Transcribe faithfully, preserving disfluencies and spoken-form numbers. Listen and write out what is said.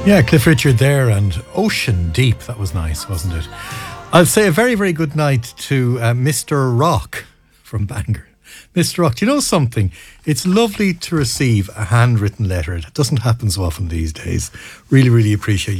Yeah, Cliff Richard there and Ocean Deep. That was nice, wasn't it? I'll say a very, very good night to uh, Mister Rock from Bangor. Mister Rock, do you know something? It's lovely to receive a handwritten letter. It doesn't happen so often these days. Really, really appreciate